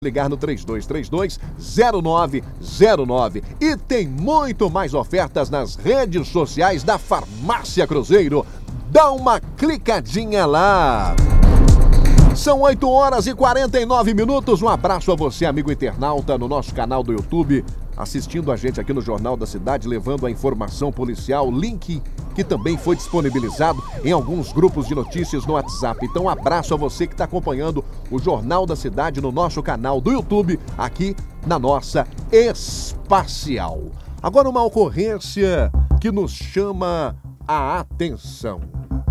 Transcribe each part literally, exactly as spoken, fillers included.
Ligar no três dois três dois, zero nove zero nove. E tem muito mais ofertas nas redes sociais da Farmácia Cruzeiro. Dá uma clicadinha lá. São oito horas e quarenta e nove minutos. Um abraço a você, amigo internauta, no nosso canal do YouTube, assistindo a gente aqui no Jornal da Cidade, levando a informação policial, link que também foi disponibilizado em alguns grupos de notícias no WhatsApp. Então, um abraço a você que está acompanhando o Jornal da Cidade no nosso canal do YouTube, aqui na nossa Espacial. Agora, uma ocorrência que nos chama a atenção.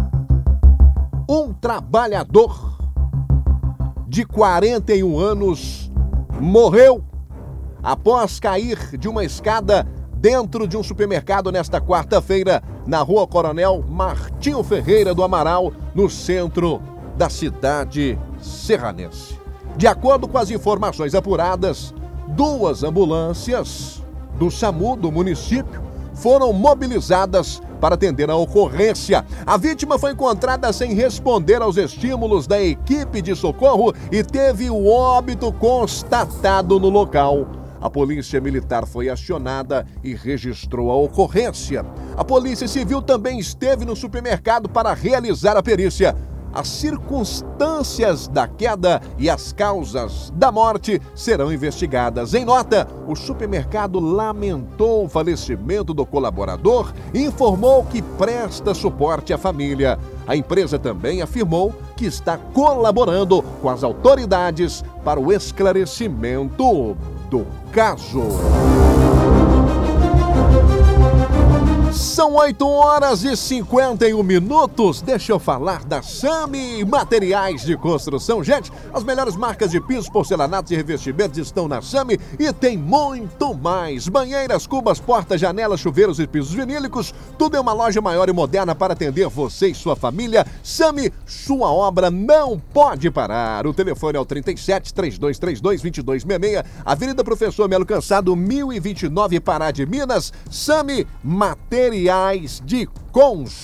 Um trabalhador de quarenta e um anos morreu após cair de uma escada dentro de um supermercado nesta quarta-feira, na Rua Coronel Martinho Ferreira do Amaral, no centro da cidade serranense. De acordo com as informações apuradas, duas ambulâncias do SAMU do município foram mobilizadas para atender a ocorrência. A vítima foi encontrada sem responder aos estímulos da equipe de socorro e teve o óbito constatado no local. A polícia militar foi acionada e registrou a ocorrência. A polícia civil também esteve no supermercado para realizar a perícia. As circunstâncias da queda e as causas da morte serão investigadas. Em nota, o supermercado lamentou o falecimento do colaborador e informou que presta suporte à família. A empresa também afirmou que está colaborando com as autoridades para o esclarecimento do caso. São oito horas e cinquenta e um minutos. Deixa eu falar da Sami Materiais de Construção. Gente, as melhores marcas de pisos, porcelanatos e revestimentos estão na Sami e tem muito mais. Banheiras, cubas, portas, janelas, chuveiros e pisos vinílicos. Tudo é uma loja maior e moderna para atender você e sua família. Sami, sua obra não pode parar. O telefone é o trinta e sete, três dois três dois, dois dois seis seis. Avenida Professor Melo Cansado, mil e vinte e nove, Pará de Minas. Sami Materiais de Construção.